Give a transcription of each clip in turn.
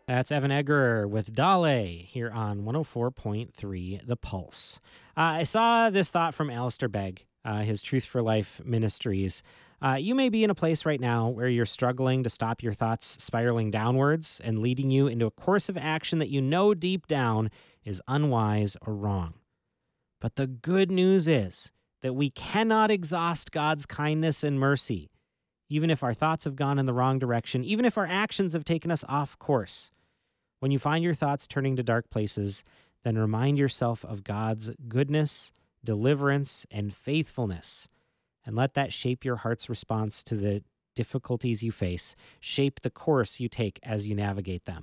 That's Evan Egger with Dale here on 104.3 The Pulse. I saw this thought from Alistair Begg, his Truth for Life Ministries. You may be in a place right now where you're struggling to stop your thoughts spiraling downwards and leading you into a course of action that you know deep down is unwise or wrong. But the good news is that we cannot exhaust God's kindness and mercy, even if our thoughts have gone in the wrong direction, even if our actions have taken us off course. When you find your thoughts turning to dark places, then remind yourself of God's goodness, deliverance, and faithfulness, and let that shape your heart's response to the difficulties you face, shape the course you take as you navigate them.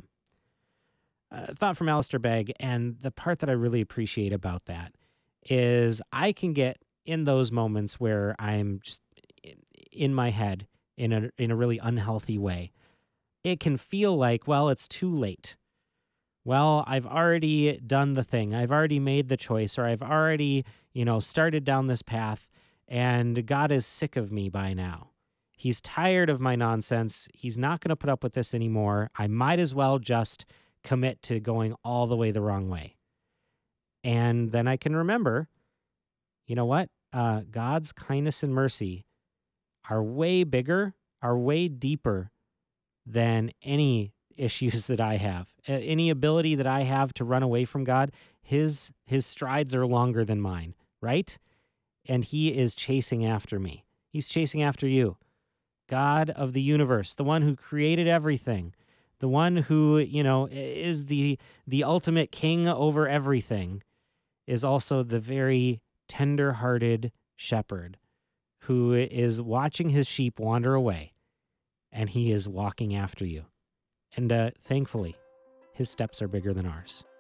Thought from Alistair Begg, and the part that I really appreciate about that is I can get in those moments where I'm just in my head in a really unhealthy way. It can feel like, well, it's too late. Well, I've already done the thing. I've already made the choice, or I've already, started down this path, and God is sick of me by now. He's tired of my nonsense. He's not going to put up with this anymore. I might as well just commit to going all the wrong way. And then I can remember, you know what? God's kindness and mercy are way bigger, are way deeper than any issues that I have. Any ability that I have to run away from God, his strides are longer than mine, right? And he is chasing after me. He's chasing after you. God of the universe, the one who created everything, the one who, is the ultimate king over everything, is also the very tender-hearted shepherd who is watching his sheep wander away, and he is walking after you. And thankfully, his steps are bigger than ours.